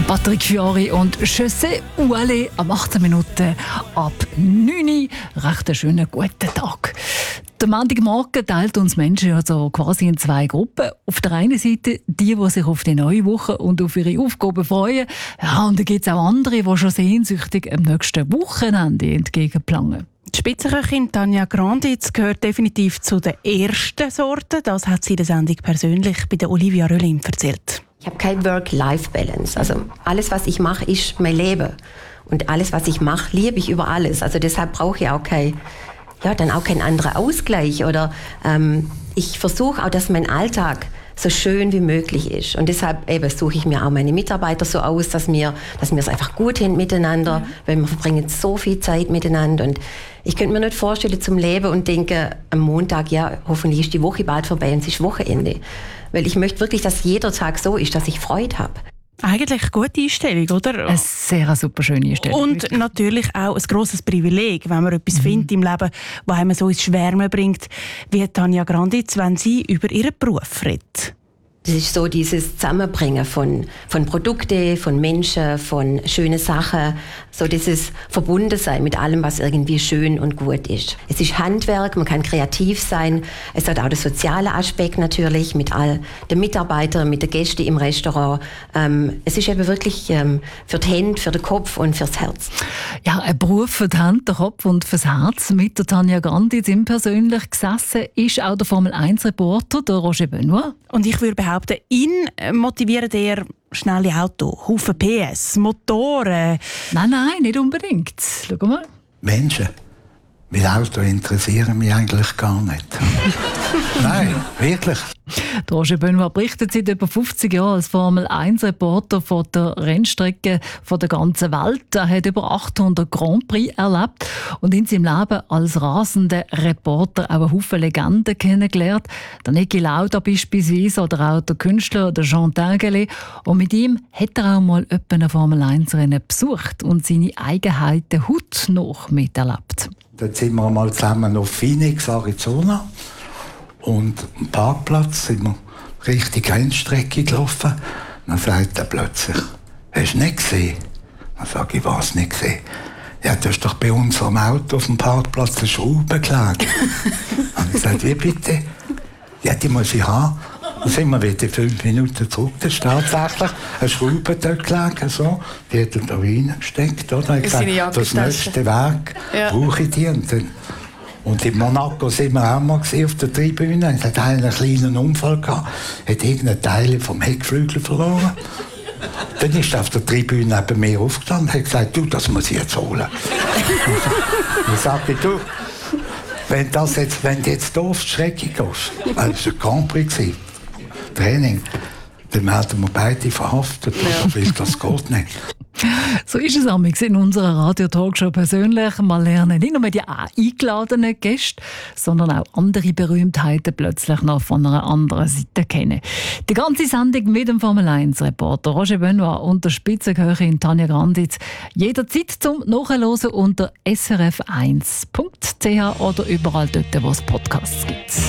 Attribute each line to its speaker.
Speaker 1: Patrick Fiori und Je sais où aller am 18 Minuten ab 9 Uhr. Recht einen schönen guten Tag. Der Montagmorgen teilt uns Menschen also quasi in zwei Gruppen. Auf der einen Seite die sich auf die neue Woche und auf ihre Aufgaben freuen. Ja, und dann gibt es auch andere, die schon sehnsüchtig am nächsten Wochenende entgegenplanen.
Speaker 2: Die Spitzenköchin Tanja Granditz gehört definitiv zu der ersten Sorte. Das hat sie in der Sendung persönlich bei der Olivia Röllin erzählt.
Speaker 3: Ich habe keine Work-Life-Balance. Also alles, was ich mache, ist mein Leben. Und alles, was ich mache, liebe ich über alles. Also deshalb brauche ich auch keinen anderen Ausgleich. Oder ich versuche auch, dass mein Alltag so schön wie möglich ist. Und deshalb suche ich mir auch meine Mitarbeiter so aus, dass wir es einfach gut hin miteinander, weil wir verbringen so viel Zeit miteinander. Und ich könnte mir nicht vorstellen zum Leben und denken, am Montag, ja, hoffentlich ist die Woche bald vorbei und es ist Wochenende. Weil ich möchte wirklich, dass jeder Tag so ist, dass ich Freude habe.
Speaker 2: Eigentlich eine gute Einstellung, oder?
Speaker 1: Eine sehr super schöne Einstellung.
Speaker 2: Und natürlich auch ein grosses Privileg, wenn man etwas findet im Leben, das einem so ins Schwärmen bringt, wie Tanja Granditz, wenn sie über ihren Beruf redet.
Speaker 3: Das ist so dieses Zusammenbringen von Produkten, von Menschen, von schönen Sachen. So dieses Verbundensein mit allem, was irgendwie schön und gut ist. Es ist Handwerk, man kann kreativ sein. Es hat auch den sozialen Aspekt natürlich mit all den Mitarbeitern, mit den Gästen im Restaurant. Es ist eben wirklich für die Hände, für den Kopf und fürs Herz.
Speaker 1: Ja, ein Beruf für die Hände, den Kopf und fürs Herz. Mit der Tanja Granditz im persönlich gesessen ist auch der Formel-1-Reporter, der Roger Benoit.
Speaker 2: Und ich würde behaupten, ihn motivieren eher schnelle Autos, Haufen PS, Motoren.
Speaker 1: Nein, nicht unbedingt. Schau mal.
Speaker 4: Menschen. Mit Autos interessieren mich eigentlich gar nicht. Nein, wirklich.
Speaker 1: Roger Benoit berichtet seit über 50 Jahren als Formel-1-Reporter von der Rennstrecke von der ganzen Welt. Er hat über 800 Grand Prix erlebt und in seinem Leben als rasender Reporter auch einen Haufen Legenden kennengelernt. Der Niki Lauda beispielsweise oder auch der Künstler der Jean Tinguely. Und mit ihm hat er auch mal ein Formel-1-Rennen besucht und seine Eigenheiten hautnah miterlebt.
Speaker 4: Dann sind wir mal zusammen auf Phoenix, Arizona. Und am Parkplatz sind wir Richtung Rennstrecke gelaufen. Dann sagt er plötzlich, hast du nicht gesehen? Dann sage ich, was nicht gesehen? Ja, du hast doch bei unserem Auto auf dem Parkplatz eine Schraube gelegen. Dann habe ich gesagt, wie bitte? Ja, die muss ich haben. Dann sind wir wieder 5 Minuten zurück. Das ist tatsächlich eine Schraube dort gelegen. So. Die hat er da reingesteckt. Oder? Ich gesagt, das nächste Werk brauche ich die. Und in Monaco sind wir auch mal auf der Tribüne. Es hat einen kleinen Unfall gehabt. Hat irgendeinen Teil vom Heckflügel verloren. Dann ist er auf der Tribüne neben mir aufgestanden und hat gesagt, du, das muss ich jetzt holen. Dann sagte ich, du, wenn du jetzt hier auf die Strecke gehst, weil es ein Grand Prix war, Training, dann werden wir beide verhaftet. Also, das geht nicht.
Speaker 1: So ist es amigs in unserer Radio-Talkshow persönlich. Wir lernen nicht nur die eingeladenen Gäste, sondern auch andere Berühmtheiten plötzlich noch von einer anderen Seite kennen. Die ganze Sendung mit dem Formel-1-Reporter Roger Benoit und der Spitzenköchin Tanja Granditz jederzeit zum Nachhören unter srf1.ch oder überall dort, wo es Podcasts gibt.